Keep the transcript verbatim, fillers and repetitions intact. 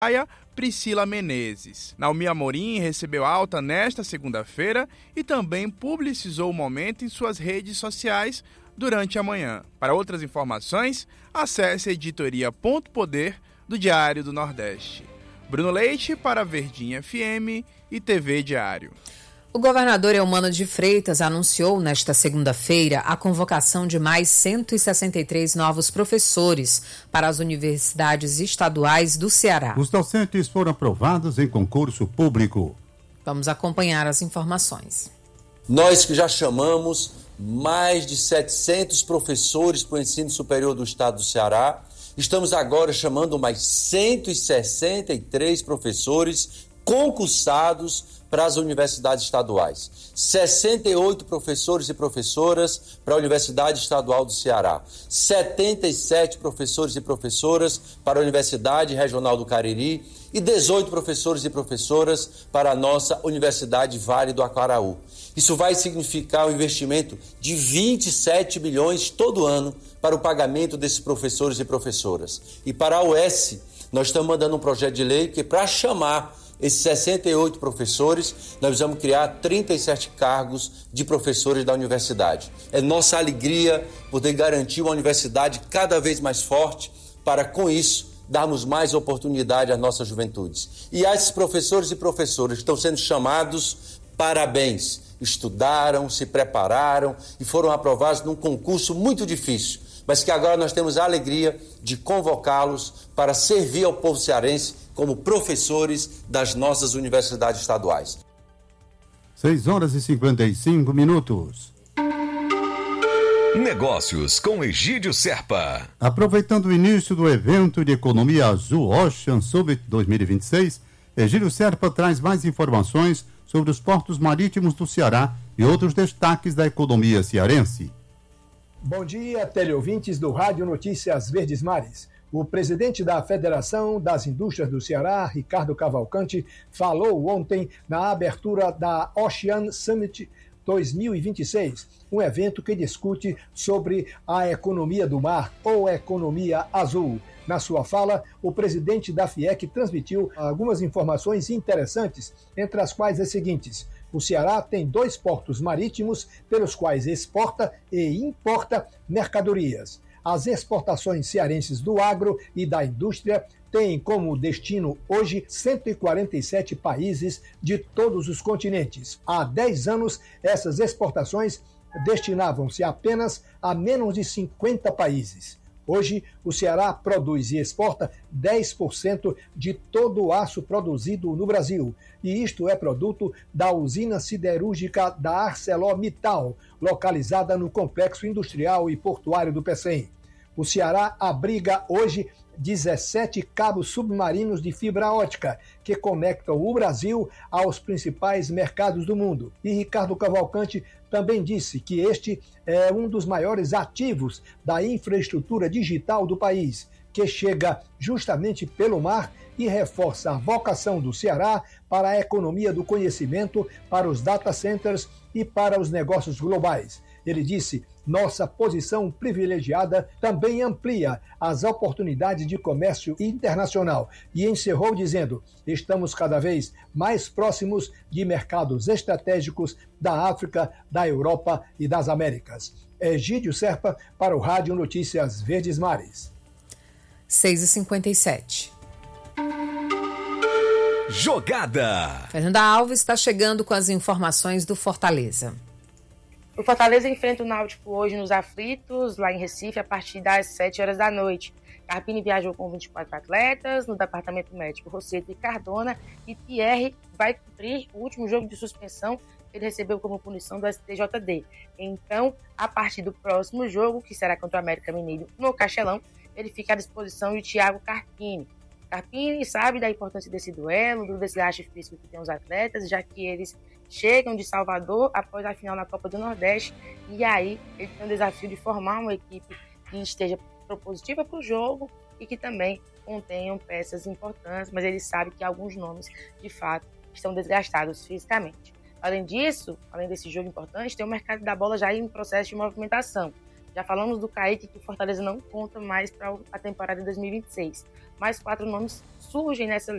Priscila Menezes. Naomi Amorim recebeu alta nesta segunda-feira e também publicizou o momento em suas redes sociais durante a manhã. Para outras informações, acesse a editoria Ponto Poder do Diário do Nordeste. Bruno Leite para Verdinha F M e T V Diário. O governador Eumano de Freitas anunciou nesta segunda-feira a convocação de mais cento e sessenta e três novos professores para as universidades estaduais do Ceará. Os docentes foram aprovados em concurso público. Vamos acompanhar as informações. Nós que já chamamos mais de setecentos professores para o ensino superior do estado do Ceará, estamos agora chamando mais cento e sessenta e três professores concursados para as universidades estaduais. sessenta e oito professores e professoras para a Universidade Estadual do Ceará. setenta e sete professores e professoras para a Universidade Regional do Cariri e dezoito professores e professoras para a nossa Universidade Vale do Acaraú. Isso vai significar um investimento de vinte e sete milhões todo ano para o pagamento desses professores e professoras. E para a U E S, nós estamos mandando um projeto de lei que, para chamar esses sessenta e oito professores, nós vamos criar trinta e sete cargos de professores da universidade. É nossa alegria poder garantir uma universidade cada vez mais forte para, com isso, darmos mais oportunidade às nossas juventudes. E a esses professores e professoras que estão sendo chamados, parabéns. Estudaram, se prepararam e foram aprovados num concurso muito difícil, mas que agora nós temos a alegria de convocá-los para servir ao povo cearense como professores das nossas universidades estaduais. seis horas e cinquenta e cinco minutos. Negócios com Egídio Serpa. Aproveitando o início do evento de Economia Azul Ocean Summit dois mil e vinte e seis, Egídio Serpa traz mais informações sobre os portos marítimos do Ceará e outros destaques da economia cearense. Bom dia, teleouvintes do Rádio Notícias Verdes Mares. O presidente da Federação das Indústrias do Ceará, Ricardo Cavalcante, falou ontem na abertura da Ocean Summit dois mil e vinte e seis, um evento que discute sobre a economia do mar ou economia azul. Na sua fala, o presidente da FIEC transmitiu algumas informações interessantes, entre as quais as seguintes: o Ceará tem dois portos marítimos pelos quais exporta e importa mercadorias. As exportações cearenses do agro e da indústria têm como destino hoje cento e quarenta e sete países de todos os continentes. Há dez anos, essas exportações destinavam-se apenas a menos de cinquenta países. Hoje, o Ceará produz e exporta dez por cento de todo o aço produzido no Brasil. E isto é produto da usina siderúrgica da ArcelorMittal, localizada no Complexo Industrial e Portuário do Pecém. O Ceará abriga hoje dezessete cabos submarinos de fibra ótica que conectam o Brasil aos principais mercados do mundo. E Ricardo Cavalcante também disse que este é um dos maiores ativos da infraestrutura digital do país, que chega justamente pelo mar e reforça a vocação do Ceará para a economia do conhecimento, para os data centers e para os negócios globais. Ele disse: nossa posição privilegiada também amplia as oportunidades de comércio internacional. E encerrou dizendo: estamos cada vez mais próximos de mercados estratégicos da África, da Europa e das Américas. Egídio Serpa para o Rádio Notícias Verdes Mares. seis e cinquenta e sete. Jogada. Fernanda Alves está chegando com as informações do Fortaleza. O Fortaleza enfrenta o Náutico hoje nos Aflitos, lá em Recife, a partir das sete horas da noite. Carpini viajou com vinte e quatro atletas, no departamento médico Rosseto e Cardona, e Thierry vai cumprir o último jogo de suspensão que ele recebeu como punição do S T J D. Então, a partir do próximo jogo, que será contra o América Mineiro no Castelão, ele fica à disposição de Thiago Carpini. Carpini sabe da importância desse duelo, do desgaste físico que tem os atletas, já que eles chegam de Salvador após a final na Copa do Nordeste, e aí ele tem o desafio de formar uma equipe que esteja propositiva para o jogo e que também contenham peças importantes, mas ele sabe que alguns nomes, de fato, estão desgastados fisicamente. Além disso, além desse jogo importante, tem o mercado da bola já em processo de movimentação. Já falamos do Kaique, que o Fortaleza não conta mais para a temporada de dois mil e vinte e seis. mais quatro nomes surgem nessa